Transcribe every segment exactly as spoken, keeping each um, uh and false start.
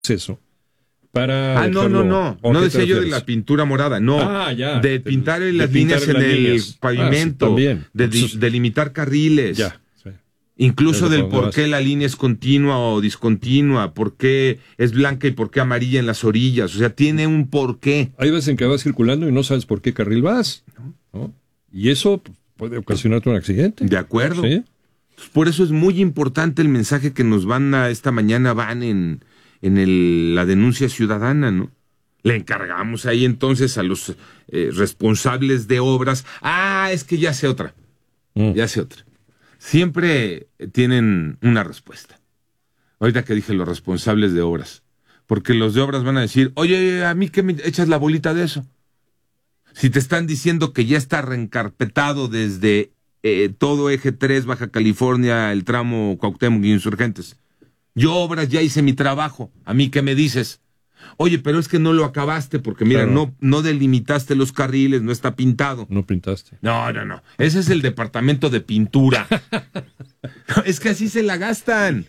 eso para ah, no, no, no, no decía yo de la pintura morada, no, ah, ya, de pintar de, las de líneas pintar en las el líneas. pavimento, ah, sí, también. de, de Entonces, delimitar carriles, ya, sí. incluso Desde del por vas. qué la línea es continua o discontinua, por qué es blanca y por qué amarilla en las orillas, o sea, tiene un porqué. Hay veces en que vas circulando y no sabes por qué carril vas, ¿no? Y eso puede ocasionarte un accidente. De acuerdo. ¿Sí? Por eso es muy importante el mensaje que nos van a esta mañana, van en, en el, la denuncia ciudadana, ¿no? Le encargamos ahí entonces a los eh, responsables de obras. Ah, es que ya sé otra. Mm. Ya sé otra. Siempre tienen una respuesta. Ahorita que dije los responsables de obras. Porque los de obras van a decir, oye, ¿a mí qué me echas la bolita de eso? Si te están diciendo que ya está reencarpetado desde eh, todo Eje tres, Baja California, el tramo Cuauhtémoc y Insurgentes. Yo, obras, ya hice mi trabajo. ¿A mí qué me dices? Oye, pero es que no lo acabaste porque, mira, claro. no, no delimitaste los carriles, no está pintado. No pintaste. No, no, no. Ese es el departamento de pintura. No, es que así se la gastan.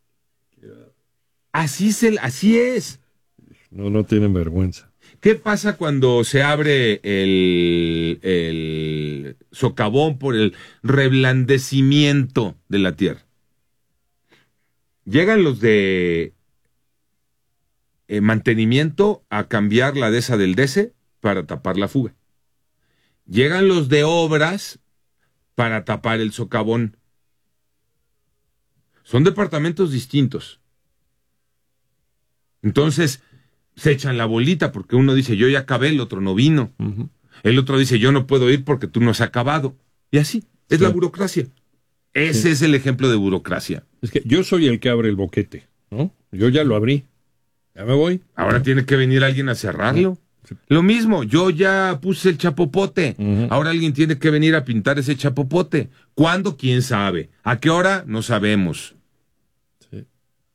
Así, se, así es. No, no tienen vergüenza. ¿Qué pasa cuando se abre el, el socavón por el reblandecimiento de la tierra? Llegan los de eh, mantenimiento a cambiar la dehesa del D E S E para tapar la fuga. Llegan los de obras para tapar el socavón. Son departamentos distintos. Entonces, se echan la bolita porque uno dice, yo ya acabé, el otro no vino. Uh-huh. El otro dice, yo no puedo ir porque tú no has acabado. Y así, es sí. la burocracia. Ese sí. es el ejemplo de burocracia. Es que yo soy el que abre el boquete, ¿no? Yo ya lo abrí. Ya me voy. Ahora ¿no? tiene que venir alguien a cerrarlo. Sí. Lo mismo, yo ya puse el chapopote. Uh-huh. Ahora alguien tiene que venir a pintar ese chapopote. ¿Cuándo? ¿Quién sabe? ¿A qué hora? No sabemos. Sí.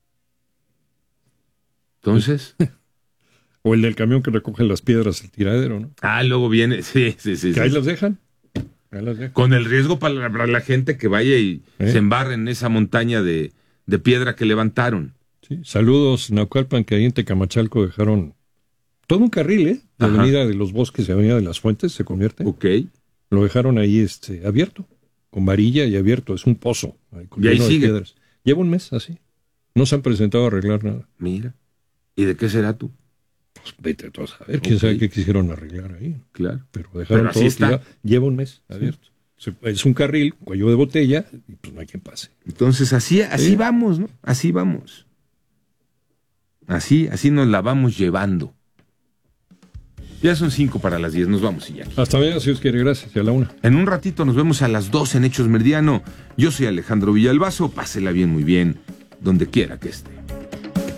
Entonces... O el del camión que recoge las piedras, el tiradero, ¿no? Ah, luego viene, sí, sí, sí. Que sí. ahí las dejan. Ahí las dejan. Con el riesgo para la, para la gente que vaya y ¿Eh? se embarre en esa montaña de, de piedra que levantaron. Sí, saludos, Naucalpan, que ahí en Tecamachalco dejaron todo un carril, ¿eh? La Ajá. avenida de los Bosques y avenida de las Fuentes se convierte. Ok. Lo dejaron ahí este, abierto, con varilla y abierto, es un pozo. Ahí, con y ahí sigue. Piedras. Lleva un mes así. No se han presentado a arreglar nada. Mira. ¿Y de qué será tú? Pues vete tú a saber, quién okay. sabe qué quisieron arreglar ahí. Claro. Pero dejaron Pero todo está. Lleva un mes abierto. Sí. Es un carril, cuello de botella, y pues no hay quien pase. Entonces así, así ¿Sí? vamos, ¿no? Así vamos. Así, así nos la vamos llevando. Ya son cinco para las diez, nos vamos y ya. Hasta mañana, si Dios quiere, gracias, y a la una. En un ratito nos vemos a las dos en Hechos Meridiano. Yo soy Alejandro Villalbazo, pásela bien, muy bien, donde quiera que esté.